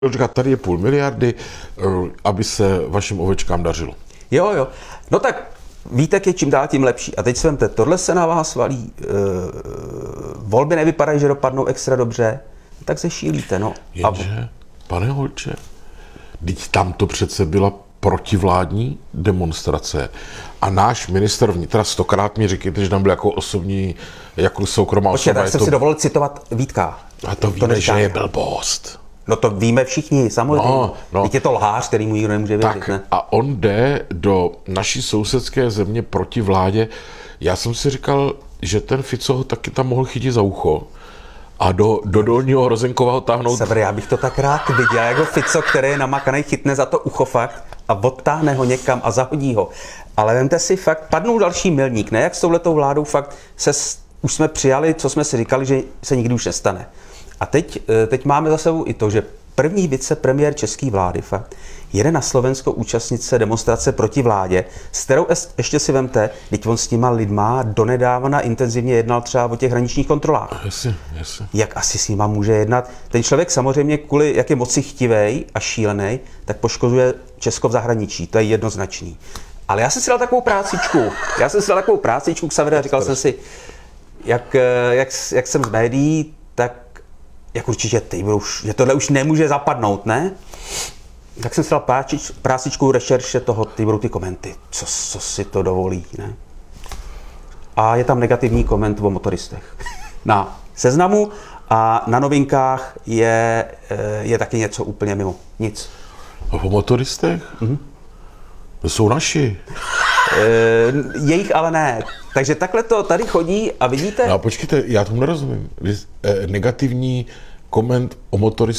Říkat, tady je 500 miliardy, aby se vašim ovečkám dařilo. Jo. No tak výtek je čím dál tím lepší. A teď si vemte, tohle se na vás valí. Volby nevypadají, že dopadnou extra dobře. Tak se šílíte, no. Jenže, pane Holče, teď tam to přece byla protivládní demonstrace. A náš ministr vnitra 100krát mi říkejte, že tam byl jako osobní, jako soukromá osoba. Tak jsem si dovolil citovat Vítka. A to víme, že je blbost. No to víme všichni, samozřejmě. No. Teď je to lhář, který mu nikdo nemůže věřit, tak, ne? a on jde do naší sousedské země proti vládě. Já jsem si říkal, že ten Fico ho taky tam mohl chytit za ucho a do dolního Hrozenkova ho táhnout. Sever, já bych to tak rád viděl, jako Fico, který je namakaný, chytne za to ucho fakt a odtáhne ho někam a zahodí ho. Ale vemte si fakt, padnul další milník, ne? Jak s touhletou vládou fakt už jsme přijali, co jsme si říkali, že se nikdy už nestane. A teď máme za sebou i to, že první vicepremiér české vlády fakt jede na Slovensko účastnit se demonstrace proti vládě, s kterou ještě si vemte, teď on s těma lidma donedávna intenzivně jednal třeba o těch hraničních kontrolách. Jasně. Jak asi s nima může jednat? Ten člověk samozřejmě kvůli, jak je moci chtivej a šílený, tak poškozuje Česko v zahraničí, to je jednoznačný. Ale já jsem si dal takovou prácičku k Savere a říkal jsem si, jak jsem z médií, tak jak určitě že tohle už nemůže zapadnout, ne? Tak jsem si dal prácičku rešerše toho, budou ty komenty, co si to dovolí, ne? A je tam negativní koment o motoristech. Na Seznamu a na Novinkách je taky něco úplně mimo. Nic. A o motoristech? To jsou naši. Jejich ale ne. Takže takhle to tady chodí a vidíte... No a počkejte, já tomu nerozumím. Negativní koment o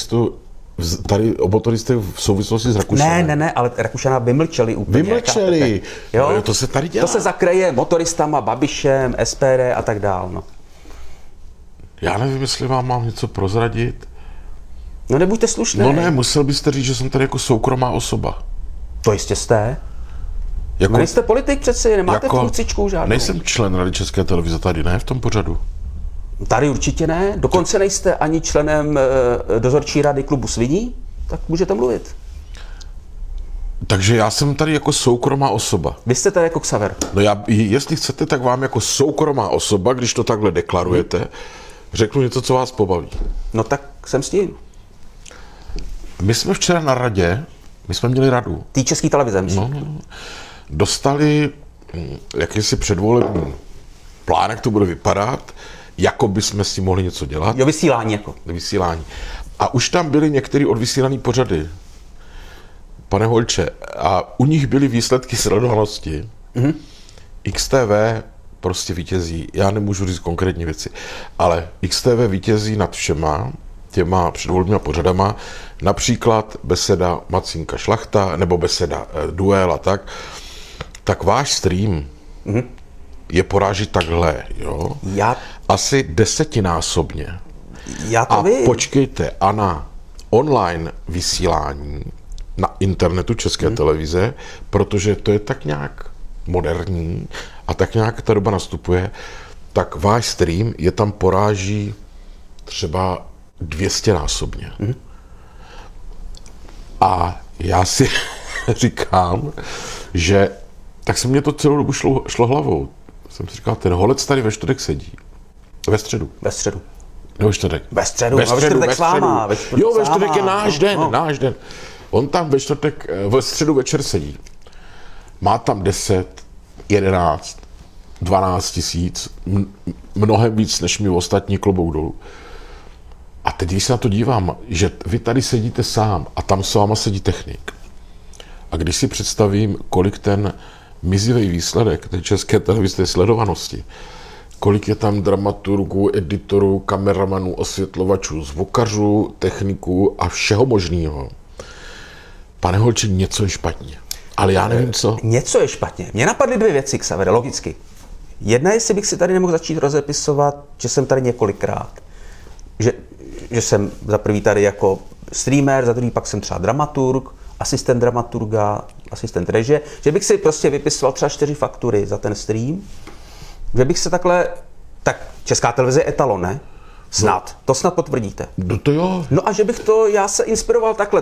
motoristech v souvislosti s Rakušanem. Ne, ale Rakušana vymlčeli úplně. Vymlčeli. Jo? No, to se tady dělá. To se zakryje motoristama, Babišem, SPD a tak dál. No. Já nevím, jestli vám mám něco prozradit. No nebuďte slušný. No ne, musel byste říct, že jsem tady jako soukromá osoba. To jistě jste. Jako, nejste politik přeci, nemáte funkcičku žádnou. Nejsem člen Rady České televize tady, ne, v tom pořadu. Tady určitě ne, dokonce nejste ani členem dozorčí rady klubu Sviní, tak můžete mluvit. Takže já jsem tady jako soukromá osoba. Vy jste tady jako Xaver. No jestli chcete, tak vám jako soukromá osoba, když to takhle deklarujete, řeknu něco, co vás pobaví. No tak jsem s tím. My jsme včera na radě, my jsme měli radu. Tý České televize, myslím. No. Dostali jakýsi předvolební plán, jak to bude vypadat, jako bychom si mohli něco dělat. Jo, vysílání jako. Vysílání. A už tam byly některé odvysílané pořady, pane Holče, a u nich byly výsledky sledovanosti. XTV prostě vítězí, já nemůžu říct konkrétní věci, ale XTV vítězí nad všema těma předvolebníma pořadama, například beseda Macínka Šlachta, nebo beseda Duel a tak váš stream je poráží takhle, jo? Asi 10násobně. A počkejte, a na online vysílání na internetu České televize, protože to je tak nějak moderní a tak nějak ta doba nastupuje, tak váš stream je tam poráží třeba 200násobně. A já si říkám, že tak se mě to celou dobu šlo hlavou. Jsem si říkal, ten Holec tady ve čtvrtek sedí. Ve středu. Nebo ve čtvrtek. Ve středu s váma. Jo, ve čtvrtek je náš den. On tam ve středu večer sedí. Má tam 10, 11, 12 tisíc, mnohem víc než mi ostatní, klobouk dolů. A teď, když se na to dívám, že vy tady sedíte sám a tam s váma sedí technik. A když si představím, kolik ten mizivý výsledek té České televize sledovanosti, kolik je tam dramaturgů, editorů, kameramanů, osvětlovačů, zvukařů, techniků a všeho možného. Pane Holče, něco je špatně. Ale já nevím, co. Něco je špatně. Mně napadly dvě věci, Xavere, logicky. Jedna, jestli bych si tady nemohl začít rozepisovat, že jsem tady několikrát. Že jsem za prvý tady jako streamer, za druhý pak jsem třeba dramaturg, asistent dramaturga, asistent režie, že bych si prostě vypisoval třeba 4 faktury za ten stream, že bych se takhle, tak Česká televize je etalon, ne? Snad. To snad potvrdíte. No to jo. No a že bych to, já se inspiroval takhle.